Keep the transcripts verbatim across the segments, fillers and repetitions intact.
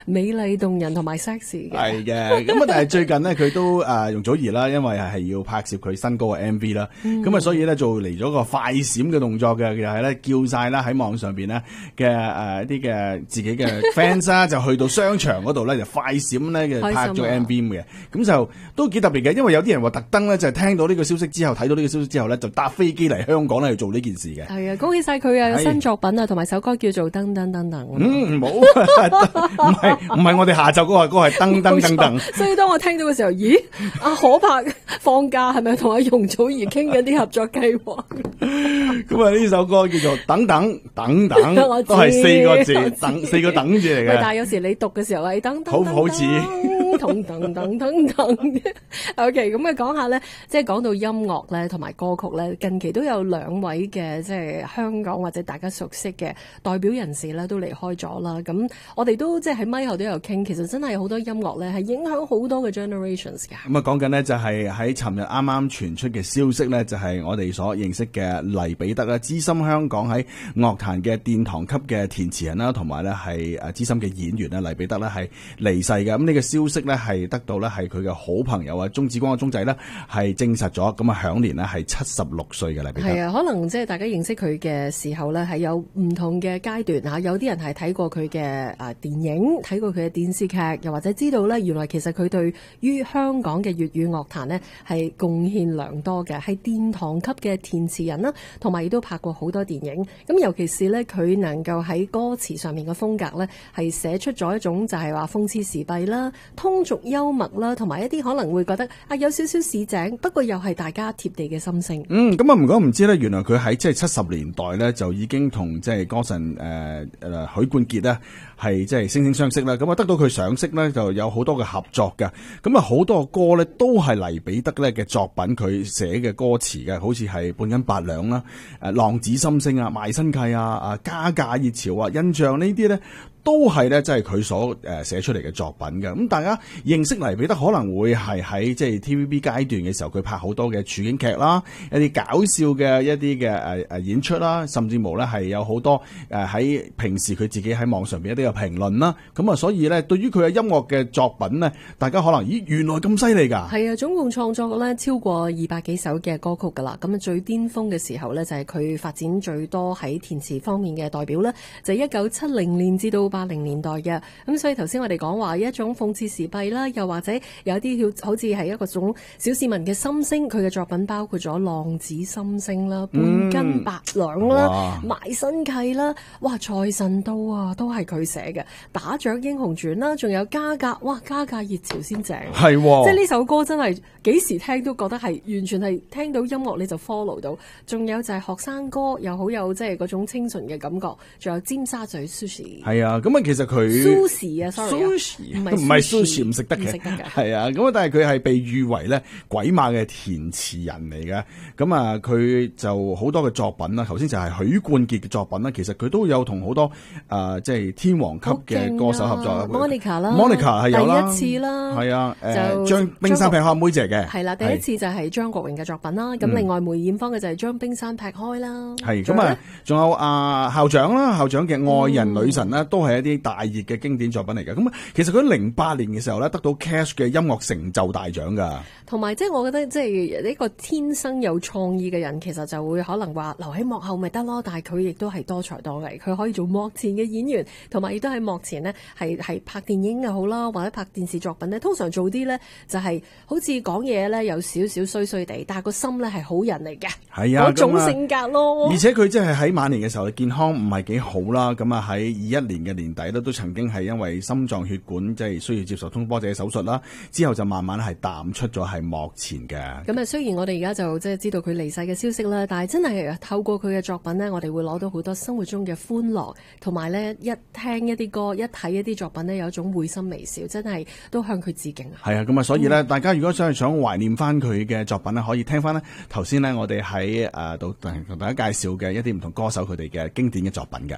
美麗動人同埋 sexy 嘅。 係嘅，咁啊，但係最近呢，佢都誒容祖兒啦，因為係要拍攝佢新歌嘅 M V 啦，咁啊，所以咧做嚟咗個快閃嘅動作嘅，就係咧叫晒啦喺網上邊咧嘅誒一啲嘅自己嘅 fans 啦，就去到商場嗰度咧就快閃咧嘅拍咗 M V 嘅，咁就都幾特別嘅，因為有啲人話特登咧就係聽到呢個消息之後，睇到呢個消息之後咧就搭飛機嚟香港咧去做呢件事嘅。 係啊，恭喜晒佢啊！有新作品啊，同埋首歌叫做噔噔噔噔。 嗯，冇，唔係唔係我哋下晝嗰個歌係噔噔噔噔。 所以當我聽到嘅時候，咦？阿可柏放假係咪同阿容祖兒傾緊啲合作計劃？ 咁啊，呢首歌叫做等等等等，都係四個字，等四個等字嚟嘅。 但係有時你讀嘅時候係等等， 好好似等等等等等。OK， 咁啊講下咧，即係講到音樂咧，同埋歌曲咧，近期都有兩位嘅即係香港或者大家熟悉嘅代表人士咧，都離開咗啦。咁我哋都即係喺咪後都有傾，其實真係好多音樂咧係影響好多嘅 generations 㗎。 咁啊，講緊呢就係喺尋日啱啱傳出嘅消息呢，就係我哋所認識嘅黎彼得啦，資深香港喺樂壇嘅殿堂級嘅填詞人啦，同埋呢係誒資深嘅演員啦，黎彼得呢係離世嘅。咁呢個消息呢係得到呢係佢嘅好朋友啊，鐘子光嘅鐘仔呢係證實咗，咁啊享年呢係七十六歲嘅黎彼得。 係啊，可能即係大家認識佢嘅時候呢，係有唔同嘅階段嚇，有啲人係睇過佢嘅誒電影，睇過佢嘅電視劇，又或者知道呢，原來其實佢對於香港嘅粵語樂壇呢係貢獻良多嘅，係殿堂級嘅填詞人啦，同埋亦都拍過好多電影。咁尤其是呢，佢能夠喺歌詞上面嘅風格呢，係寫出咗一種就係話諷刺時弊啦、通俗幽默啦，同埋一啲可能會覺得啊有少少市井，不過又係大家貼地嘅心聲。 嗯，咁啊唔講唔知呢，原來佢喺即係七十年代呢，就已經同即係歌神誒誒許冠傑呢係即係惺惺相識啦。咁啊得到佢賞識呢，就有好多嘅合作㗎。咁啊好多個歌呢，都係黎彼得咧嘅作品，佢寫嘅歌詞嘅，好似係半斤八兩啦、誒浪子心聲啊、賣身契啊、啊加價熱潮啊、印象呢啲咧。都係咧，即係佢所誒寫出嚟嘅作品嘅。咁大家認識黎彼得可能會係喺即係 T V B 階段嘅時候，佢拍好多嘅處境劇啦，一啲搞笑嘅一啲嘅誒誒演出啦，甚至乎咧係有好多誒喺平時佢自己喺網上邊一啲嘅評論啦。咁啊，所以咧對於佢嘅音樂嘅作品咧，大家可能咦原來咁犀利㗎。係啊，總共創作咧超過二百幾首嘅歌曲㗎啦。咁啊最巔峰嘅時候咧就係佢發展最多喺填詞方面嘅代表咧，就係一九七零年至到八零年代嘅。咁所以頭先我哋講話一種諷刺時弊啦，又或者有啲好似係一個種小市民嘅心聲，佢嘅作品包括咗浪子心聲啦、半斤八兩啦、賣身契啦，哇財神到啊都係佢寫嘅，打雀英雄傳啦，仲有加價，哇加價熱潮先正， 係即係呢首歌真係幾時聽都覺得係完全係聽到音樂你就 follow 到，仲有就係學生歌又好有即係嗰種清純嘅感覺，仲有尖沙咀 sushi 係啊，咁啊其實佢 sushi 啊 sorry 唔係唔係 sushi 唔食得嘅， 唔食得嘅係啊，咁啊但係佢係被譽為咧鬼馬嘅填詞人嚟嘅，咁啊佢就好多嘅作品啦，頭先就係許冠傑嘅作品啦，其實佢都有同好多誒即係天王級嘅歌手合作啦 ，Monica 啦 ，Monica 係有啦， 第一次啦， 係啊，誒將冰山劈開妹姐嘅， 係啦，第一次就係張國榮嘅作品啦，咁另外梅艷芳嘅就係將冰山劈開啦， 係咁啊，仲有阿校長啦，校長嘅愛人女神啦，都係一啲大熱嘅經典作品嚟嘅。咁啊，其實佢喺零八年嘅時候咧，得到 Cash 嘅音樂成就大獎噶。 同埋即係我覺得即係呢個天生有創意嘅人，其實就會可能話留喺幕後咪得咯。但係佢亦都係多才多藝，佢可以做幕前嘅演員，同埋亦都喺幕前呢係係拍電影又好啦，或者拍電視作品呢。通常做啲呢就係、是、好似講嘢呢有少少衰衰地，但係個心呢係好人嚟嘅， 係啊， 嗰種性格咯。 而且佢即係喺晚年嘅時候健康唔係幾好啦。咁啊喺二一年嘅年底咧，都曾經係因為心臟血管即係需要接受通波仔手術啦，之後就慢慢係淡出咗係幕前嘅。咁啊，雖然我哋而家就即係知道佢離世嘅消息啦，但係真係透過佢嘅作品呢，我哋會攞到好多生活中嘅歡樂，同埋呢一聽一啲歌，一睇一啲作品呢，有一種會心微笑，真係都向佢致敬啊！ 係啊，咁啊，所以呢，嗯、大家如果想想懷念翻佢嘅作品呢，可以聽翻呢頭先呢，我哋喺誒度同大家介紹嘅一啲唔同歌手佢哋嘅經典嘅作品嘅。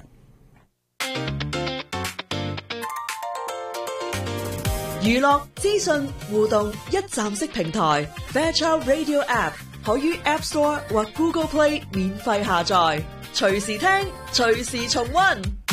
娛樂資訊互動一站式平台 Fairchild Radio App 可於 App Store 或 Google Play 免費下載，隨時聽，隨時重溫。